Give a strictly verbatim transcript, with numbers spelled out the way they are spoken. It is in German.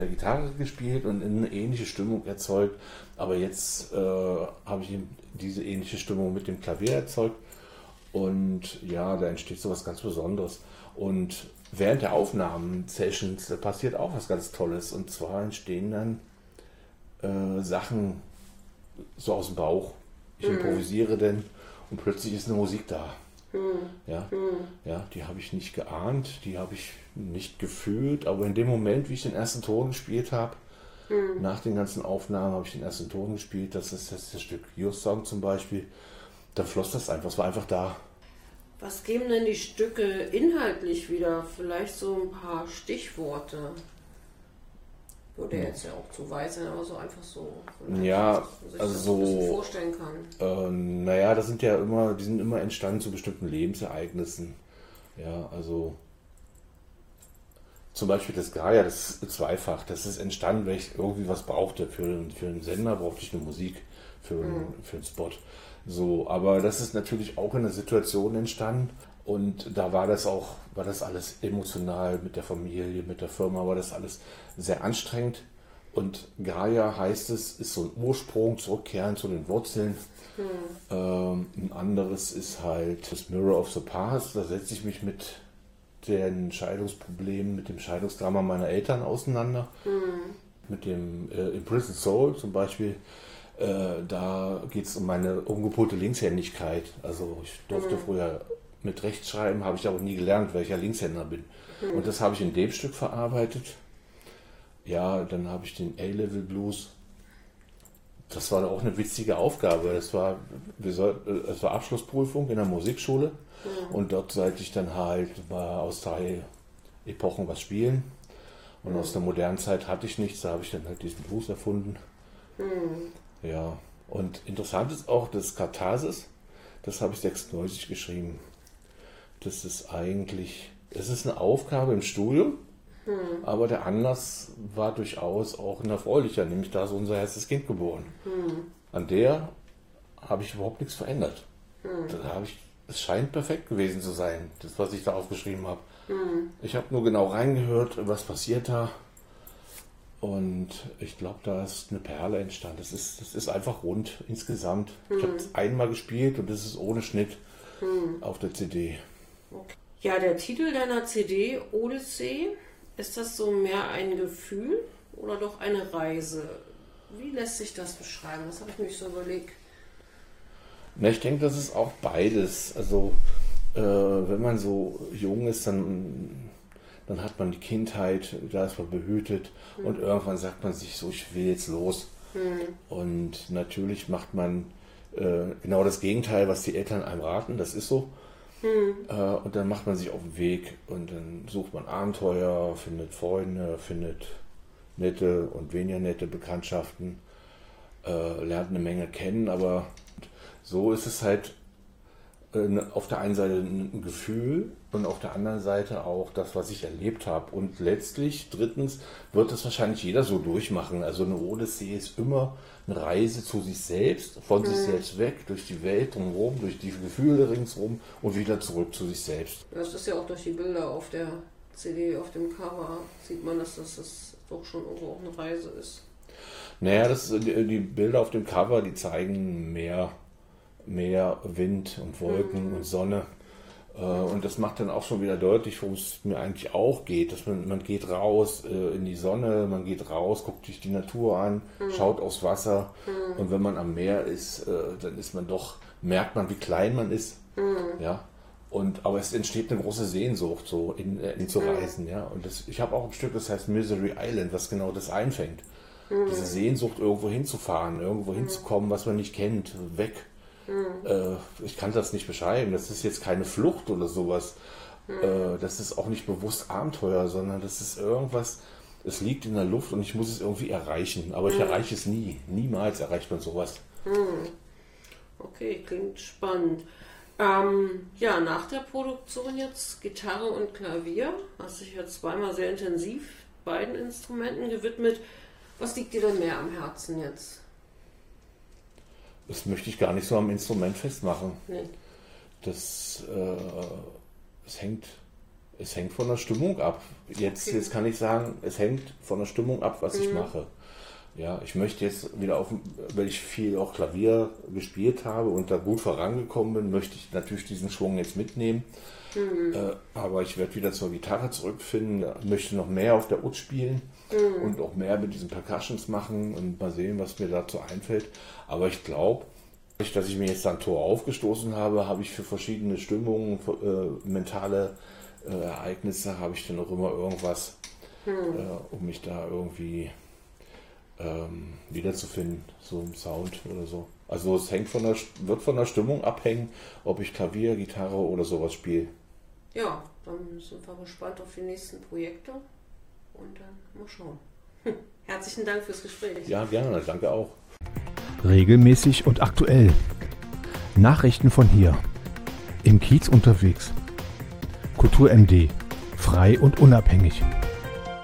der Gitarre gespielt und eine ähnliche Stimmung erzeugt. Aber jetzt äh, habe ich diese ähnliche Stimmung mit dem Klavier erzeugt. Und ja, da entsteht so was ganz Besonderes. Und während der Aufnahmen-Sessions da passiert auch was ganz Tolles. Und zwar entstehen dann äh, Sachen so aus dem Bauch. Ich Mhm. improvisiere denn und plötzlich ist eine Musik da. Mhm. Ja, Mhm. ja, die habe ich nicht geahnt, die habe ich nicht gefühlt, aber in dem Moment, wie ich den ersten Ton gespielt habe, Mhm. nach den ganzen Aufnahmen habe ich den ersten Ton gespielt, das ist das, das Stück Your Song zum Beispiel, dann floss das einfach, es war einfach da. Was geben denn die Stücke inhaltlich wieder? Vielleicht so ein paar Stichworte. Würde jetzt ja auch zu weit sein, aber so einfach so. Ja, dass man sich also das ein bisschen so, vorstellen kann. äh, naja, das sind ja immer, die sind immer entstanden zu bestimmten Lebensereignissen. Ja, also zum Beispiel das Gaia, das ist zweifach, das ist entstanden, weil ich irgendwie was brauchte. Für, für einen Sender brauchte ich eine Musik, für, einen, für einen Spot. So, aber das ist natürlich auch in einer Situation entstanden und da war das auch, war das alles emotional mit der Familie, mit der Firma, war das alles sehr anstrengend. Und Gaia heißt es, ist so ein Ursprung, zurückkehren zu den Wurzeln. Ähm, ein anderes ist halt das Mirror of the Past, da setze ich mich mit den Scheidungsproblemen, mit dem Scheidungsdrama meiner Eltern auseinander. Mit dem äh, Imprisoned Soul zum Beispiel, äh, da geht es um meine umgepolte Linkshändigkeit. Also ich durfte früher mit Rechts schreiben, habe ich aber nie gelernt, weil ich ja Linkshänder bin. Und das habe ich in dem Stück verarbeitet. Ja, dann habe ich den A-Level Blues. Das war auch eine witzige Aufgabe. Das war, wir soll, das war Abschlussprüfung in der Musikschule. Und dort sollte ich dann halt mal aus drei Epochen was spielen. Und aus der modernen Zeit hatte ich nichts, da habe ich dann halt diesen Blues erfunden. Ja, und interessant ist auch das Katharsis, das habe ich sechsundneunzig geschrieben. Das ist eigentlich, es ist eine Aufgabe im Studium, aber der Anlass war durchaus auch ein erfreulicher, nämlich da ist unser erstes Kind geboren. An der habe ich überhaupt nichts verändert. Da habe ich, es scheint perfekt gewesen zu sein, das, was ich da aufgeschrieben habe. Ich habe nur genau reingehört, was passiert da. Und ich glaube, da ist eine Perle entstanden. Das ist, das ist einfach rund insgesamt. Ich habe es einmal gespielt und das ist ohne Schnitt auf der C D. Okay. Ja, der Titel deiner C D, Odyssee, ist das so mehr ein Gefühl oder doch eine Reise? Wie lässt sich das beschreiben? Das habe ich mir so überlegt. Na, ich denke, das ist auch beides. Also, äh, wenn man so jung ist, dann, dann hat man die Kindheit, da ist man behütet mhm. und irgendwann sagt man sich so, ich will jetzt los. Mhm. Und natürlich macht man äh, genau das Gegenteil, was die Eltern einem raten, das ist so. Mhm. Äh, und dann macht man sich auf den Weg und dann sucht man Abenteuer, findet Freunde, findet nette und weniger nette Bekanntschaften, äh, lernt eine Menge kennen, aber so ist es halt äh, auf der einen Seite ein Gefühl und auf der anderen Seite auch das, was ich erlebt habe. Und letztlich, drittens, wird das wahrscheinlich jeder so durchmachen. Also eine Odyssee ist immer eine Reise zu sich selbst, von mhm. sich selbst weg, durch die Welt drumherum, durch die Gefühle ringsherum und wieder zurück zu sich selbst. Das ist ja auch durch die Bilder auf der C D, auf dem Cover, sieht man, dass das, das doch schon irgendwo auch eine Reise ist. Naja, das, die Bilder auf dem Cover, die zeigen mehr Meer, Wind und Wolken mhm. und Sonne. Äh, und das macht dann auch schon wieder deutlich, worum es mir eigentlich auch geht. Dass man, man geht raus äh, in die Sonne, man geht raus, guckt sich die Natur an, mhm. schaut aufs Wasser. Mhm. Und wenn man am Meer ist, äh, dann ist man doch, merkt man, wie klein man ist. Mhm. Ja. Und, aber es entsteht eine große Sehnsucht, so in, in zu reisen. Ja. Und das, ich habe auch ein Stück, das heißt Misery Island, was genau das einfängt. Mhm. Diese Sehnsucht, irgendwo hinzufahren, irgendwo mhm. hinzukommen, was man nicht kennt, weg. Mhm. Ich kann das nicht beschreiben. Das ist jetzt keine Flucht oder sowas. Mhm. Das ist auch nicht bewusst Abenteuer, sondern das ist irgendwas, es liegt in der Luft und ich muss es irgendwie erreichen. Aber ich mhm. erreiche es nie. Niemals erreicht man sowas. Mhm. Okay, klingt spannend. Ähm, ja, nach der Produktion jetzt Gitarre und Klavier. Hast dich jetzt zweimal sehr intensiv beiden Instrumenten gewidmet. Was liegt dir denn mehr am Herzen jetzt? Das möchte ich gar nicht so am Instrument festmachen. Nee. Das, äh, es hängt, Es hängt von der Stimmung ab. Jetzt, Okay. jetzt kann ich sagen, es hängt von der Stimmung ab, was ich Mhm. mache. Ja, ich möchte jetzt wieder auf, weil ich viel auch Klavier gespielt habe und da gut vorangekommen bin, möchte ich natürlich diesen Schwung jetzt mitnehmen. Mhm. Äh, aber ich werde wieder zur Gitarre zurückfinden, möchte noch mehr auf der Ud spielen Mhm. und auch mehr mit diesen Percussions machen und mal sehen, was mir dazu einfällt. Aber ich glaube, dass ich mir jetzt ein Tor aufgestoßen habe, habe ich für verschiedene Stimmungen, äh, mentale äh, Ereignisse, habe ich dann auch immer irgendwas, Mhm. äh, um mich da irgendwie ähm, wiederzufinden, so im Sound oder so. Also es hängt von der, wird von der Stimmung abhängen, ob ich Klavier, Gitarre oder sowas spiele. Ja, dann sind wir gespannt auf die nächsten Projekte und dann mal schauen. Hm. Herzlichen Dank fürs Gespräch. Ja, gerne, danke auch. Regelmäßig und aktuell. Nachrichten von hier. Im Kiez unterwegs. Kultur M D. Frei und unabhängig.